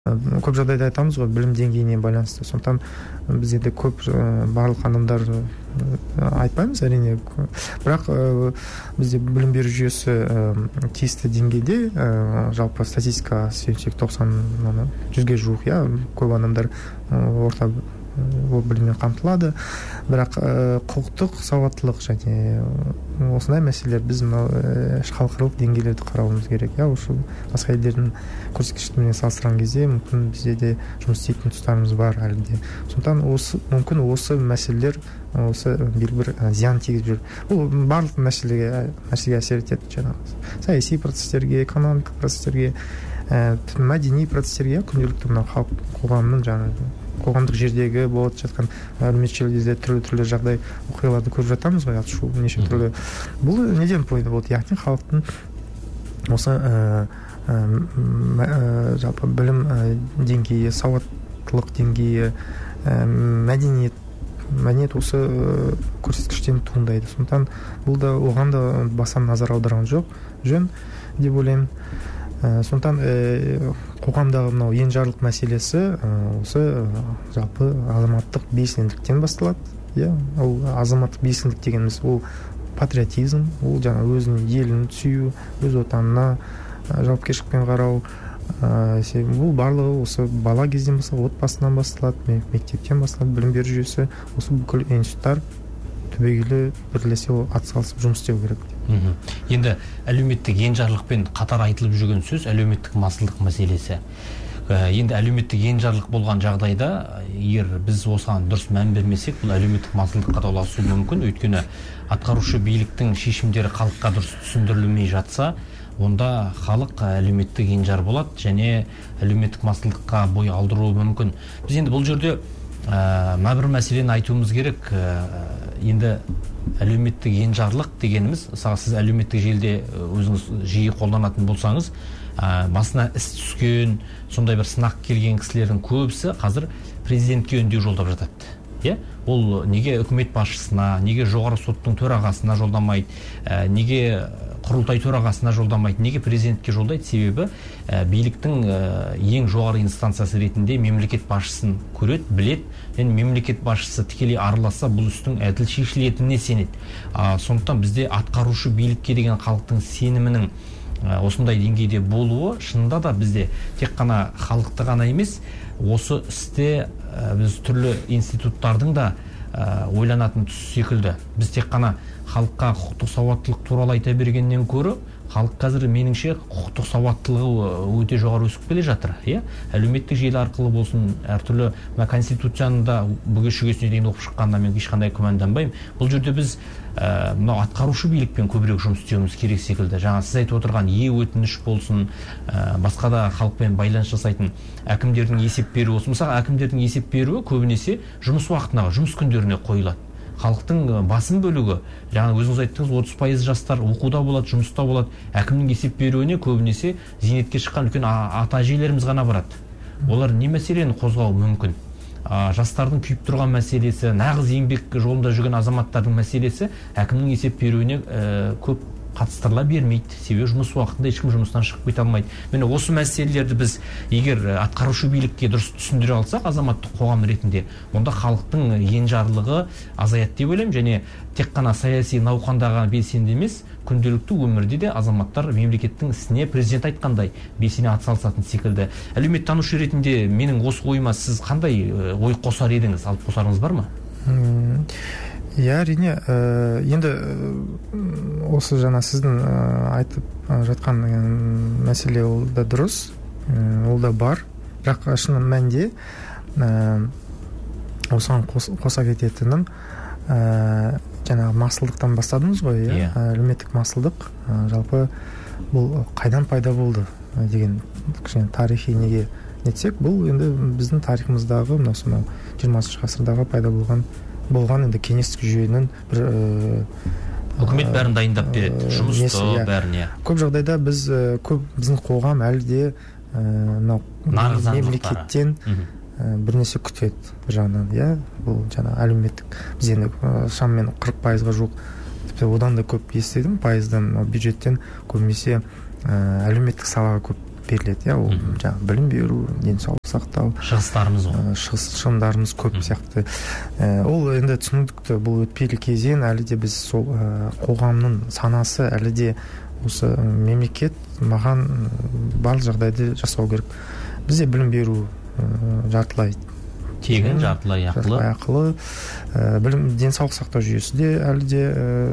көп жағдайда айтамыз ғой, білім деңгейіне байланысты. Сондықтан біз енді көп барлық адамдар айтпаймыз әрине, бірақ бізде білім беру жүйесі тиісті деңгейде, жалпы статистика сүйенсек 90-100-ге жуық, көп адамдар орта біліммен қамтылады. Бірақ құқықтық сауаттылық және осындай мәселелер біз халықаралық деңгейлерді қарауымыз керек. Осы басқа елдердің көрсеткіштерімен салыстырған кезде мүмкін бізде де жұмыс істейтін тұстарымыз бар әлі де. Сондықтан мүмкін осы мәселелер осы бір зиян тигізіп жүр. Бұл барлық мәселеге әсер етеді, жаңағы саяси процестерге, экономикалық процестерге, мәдени процестерге, күнделікті мына халық қоғамның жаңағы қоғамдық жердегі болып жатқан әлеуметтік желіде түрлі жағдай оқиғаларды көріп жатамыз ғой, атышулы неше түрлі. Бұл неден пайда болды? Яғни халықтың осы жалпы білім деңгейі, сауаттылық деңгейі, мәдениет осы көрсеткіштен туындайды. Сондықтан бұл да оған да баса назар аударған жөн деп ойлаймын. Сондықтан қоғамдағы мынау енжарлық мәселесі осы жалпы азаматтық белсенділіктен басталады. Ол азаматтық белсенділік дегеніміз ол патриотизм, ол жаңа өзінің елін сүю, өз отанына жауапкершілікпен қарау. Бұл барлығы осы бала кезден басталады, отбасынан басталады, мектептен басталады, білім беру жүйесі, осы бүкіл институттар түбегейлі бірлесе атсалысып жұмыс істеу керек. Енді әлеуметтік енжарлықпен қатар айтылып жүрген сөз әлеуметтік масылдық мәселесі. Енді әлеуметтік енжарлық болған жағдайда, егер біз осыған дұрыс мән бермесек, бұл әлеуметтік масылдыққа да ұласуы мүмкін. Өйткені атқарушы биліктің шешімдері халыққа дұрыс түсіндірілмей жатса, онда халық әлеуметтік енжар болады және әлеуметтік масылдыққа бой алдыруы мүмкін. Біз енді бұл жерде бір мәселені айтуымыз керек. Енді әлеуметтік енжарлық дегеніміз, сіз әлеуметтік желіде өзіңіз жиі қолданатын болсаңыз, басына іс түскен, сондай бір сынақ келген кісілердің көбісі қазір президентке үндеу жолдап жатады. Ол неге үкімет басшысына, неге жоғары соттың төрағасына жолдамайды, неге құрылтай төрағасына жолдамайды, неге президентке жолдайды? Себебі биліктің ең жоғары инстанциясы ретінде мемлекет басшысын көреді, біледі, және мемлекет басшысы тікелей араласса бұл істің әділ шешілетініне сенеді. Сондықтан бізде атқарушы билікке деген халықтың сенімінің осындай деңгейде болуы шынында да бізде тек қана халықты ғана емес, осы істе біз түрлі институттардың да ойланатын тұсы секілді. Біз тек қана халыққа құқықтық сауаттылық туралы айта бергеннен көрі, халық қазір меніңше құқықтық сауаттылығы өте жоғары өсіп келе жатыр. Әлеуметтік желі арқылы болсын, әртүрлі конституцияны да бүге-шүгесіне дейін оқып шыққанына мен ешқандай күмәнданбаймын. Бұл жерде біз мынау атқарушы билікпен көбірек жұмыс істеуіміз керек секілді. Жаңа сіз айтып отырған өтініш болсын, басқа да халықпен байланыс жасайтын әкімдердің есеп беруі болсын. Мысалы, әкімдердің есеп беруі көбінесе жұмыс уақытына, жұмыс күндеріне қойылады. Халықтың басым бөлігі, жаңа өзіңіз айттыңыз, 30% жастар оқуда болады, жұмыста болады. Әкімнің есеп беруіне көбінесе зейнетке шыққан үлкен ата-әжелеріміз ғана барады. Олар не мәселені қозғауы мүмкін? Жастардың күйіп тұрған мәселесі, нағыз еңбек жолында жүрген азаматтардың мәселесі әкімнің есеп беруіне көп қатыстырыла бермейді. Себебі жұмыс уақытында ешкім жұмыстан шығып кете алмайды. Міне осы мәселелерді біз егер атқарушы билікке дұрыс түсіндіре алсақ, азаматтық қоғам ретінде, онда халықтың енжарлығы азаяды деп ойлаймын. Және тек қана саяси науқандағы белсенді емес, күнделікті өмірде де азаматтар мемлекеттің ісіне, президент айтқандай, белсене атсалысатын секілді. Әлеуметтанушы ретінде менің осы ойыма сіз қандай ой қосар едіңіз, алып қосарыңыз бар ма? Әрине, енді осы жаңа сіздің айтып жатқан мәселе ол да дұрыс, ол да бар, бірақ шын мәнінде осыған қоса кететінім, жаңағы масылдықтан бастадыңыз ғой, әлеуметтік масылдық, жалпы бұл қайдан пайда болды деген кішкене тарихи неге нетсек, бұл енді біздің тарихымыздағы 20 ғасырдағы пайда болған енді кеңестік жүйенің бір үкімет бәрін дайындап береді, жұмысты бәріне. Көп жағдайда біздің қоғам әлі де мемлекеттен бірнәрсе күтеді жағынан. Бұл жаңа әлеуметтік, біз енді шамамен 40%-ға жуық, тіпті одан да көп естідім, пайыздан бюджеттен көбінесе әлеуметтік салаға көп беріледі, иә, ол жаңағы білім беру, денсаулық сақтау, шығындарымыз көп сияқты. Ол енді түсінікті, бұл өтпелі кезең, әлі де біз сол қоғамның санасы, әлі де осы мемлекет маған барлық жағдайды жасау керек. Бізде білім беру жартылай тегін, жартылай ақылы, білім, денсаулық сақтау жүйесі де әлі де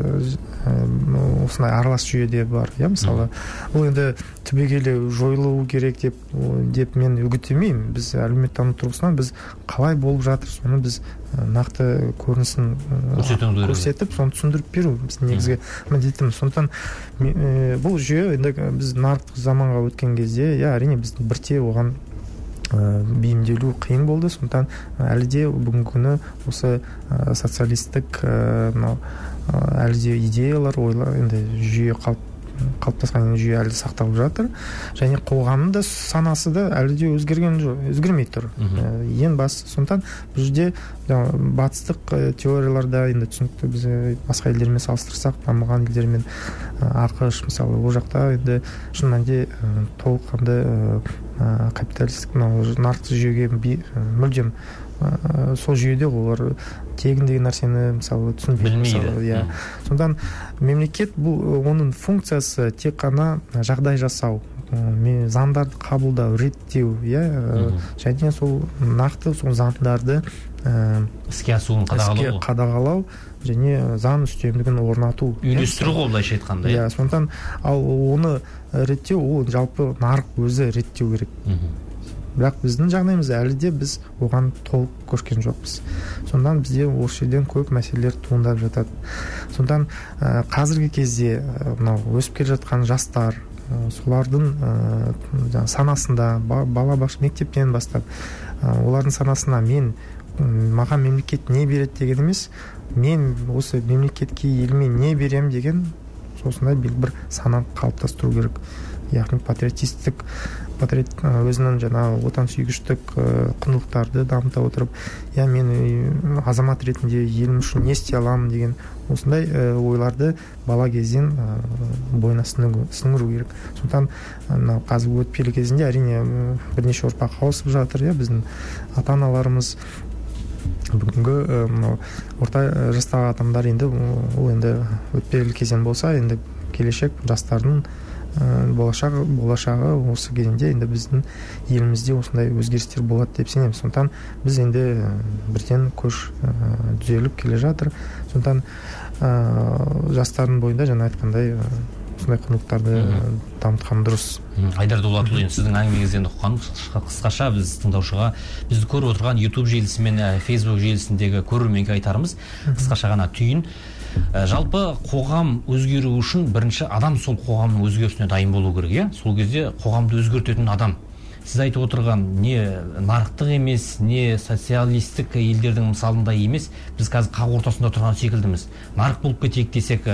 осындай аралас жүйеде бар, иә, мысалы. Ол енді түбегейлі жойылуы керек деп мен үгіттемеймін. Біз әлеуметтану тұрғысынан біз қалай болып жатыр, соны біз нақты көрінісін көрсетіп, соны түсіндіріп беру біздің негізгі міндетіміз. Сондықтан бұл жүйе енді біз нарықтық заманға өткен кезде, иә, әрине біз бірте оған бейімделу қиын болды. Сондықтан әлі де бүгінгі күні осы социалистік әлі де идеялар, ойлар, енді жүйе қалыптасқан жүйе әлі сақталып жатыр, және қоғамның да санасы да әлі де өзгермей тұр. Ең басты. Сондықтан бұл жерде батыстық теорияларда енді түсінікті, біз басқа елдермен салыстырсақ, дамыған елдермен, ақш мысалы, ол жақта енді шын мәнінде толыққанды капиталистік нарықтық жүйеге мүлдем сол жүйеде олар тегін деген нәрсені мысалы түсінбейді. Сондықтан мемлекет, бұл оның функциясы тек қана жағдай жасау, заңдарды қабылдау, реттеу, және сол нақты сол заңдарды іске асуын қадағалау және заң үстемдігін орнату, үйлестіру ғой, былайша айтқанда. Сондықтан ал оны реттеу, ол жалпы нарық өзі реттеу керек. Бірақ біздің жағдайымыз әлі де біз оған толық көшкен жоқпыз. Сондықтан бізде осы жерден көп мәселелер туындап жатады. Сондықтан қазіргі кезде өсіп келе жатқан жастар, солардың санасында, балабақша мектептен бастап, олардың санасына маған мемлекет не береді деген емес, мен осы мемлекетке, еліме не берем деген осындай бір сана қалыптастыру керек. Яғни патриотистік, өзінің отансүйгіштік құндылықтарды дамыта отырып, мен азамат ретінде елім үшін не істей аламын деген осындай ойларды бала кезден бойына сіңіру керек. Сондықтан қазіргі өтпелі кезінде әрине бірнеше ұрпақ ауысып жатыр, біздің ата-аналарымыз, бүгінгі орта жастағы адамдар, енді ол енді өтпелі кезең болса, енді келешек жастардың болашағы осы кезеңде енді біздің елімізде осындай өзгерістер болады деп сенемін. Сондықтан біз енді бірден көш түзеліп келе жатыр. Сондықтан жастардың бойында жаңа айтқандай осындай құндылықтарды дамытқан дұрыс. Айдар Дулатұлы, сіздің әңгімеңізден ұққан қысқаша біз тыңдаушыға, бізді көріп отырған YouTube желісі мен Facebook желісіндегі көрерменге айтарымыз қысқаша ғана түйін. Жалпы қоғам өзгеру үшін бірінші адам сол қоғамның өзгерісіне дайын болу керек, сол кезде қоғамды өзгертетін адам. Сіз айтып отырған не нарықтық емес, не социалистік елдердің мысалында емес, біз қазір қақ ортасында тұрған секілдіміз. Нарық болып кетейік десек,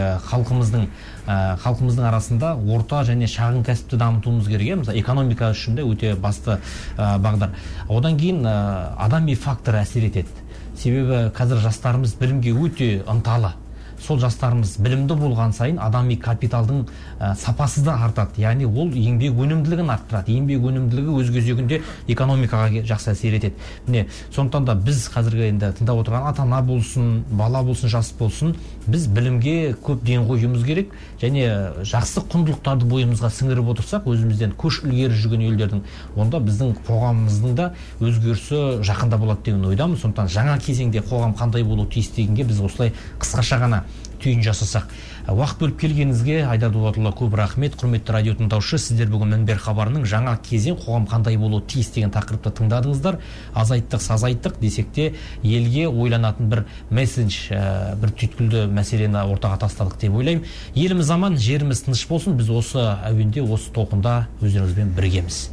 халқымыздың арасында орта және шағын кәсіпті дамытуымыз керек, мысалы экономика үшін де өте басты бағдар. Одан кейін адами фактор әсер етеді. Себебі қазір жастарымыз білімге өте ынталы. Сол жастарымыз білімді болған сайын адами капиталдың сапасы да артады. Яғни ол еңбек өнімділігін арттырады. Еңбек өнімділігі өз кезегінде экономикаға жақсы әсер етеді. Міне, сондықтан да біз қазіргі енді тыңдап отырған ата-ана болсын, бала болсын, жас болсын, біз білімге көп ден қоюымыз керек, және жақсы құндылықтарды бойымызға сіңіріп отырсақ, өзімізден көш ілгері жүрген елдердің, онда біздің қоғамымыздың да өзгерісі жақында болады деген ойдамын. Сондықтан жаңа кезеңде қоғам қандай болуы тиіс дегенге біз осылай қысқаша ғана түйін жасасақ. Уақыт бөліп келгеніңізге Айдар Дулатұлы көп рахмет. Құрметті радио тыңдаушы, сіздер бүгін Мінбер хабарының жаңа кезең қоғам қандай болуы тиіс деген тақырыпты тыңдадыңыздар. Азайттық, сазайттық десек те елге ойланатын бір месседж, бір түйткілді мәселені ортаға тастадық деп ойлаймын. Еліміз аман, жеріміз тыныш болсын. Біз осы әуенде, осы толқында өздеріңізбен біргеміз.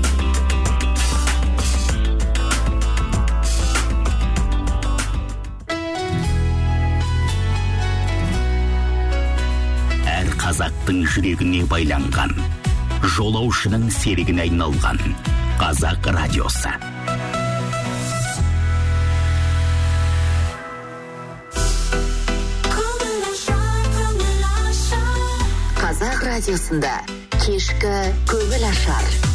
Қазақтың жүрегіне байланған, жолаушының серігіне айналған Қазақ радиосы. Қазақ радиосында кешкі көңіл ашар.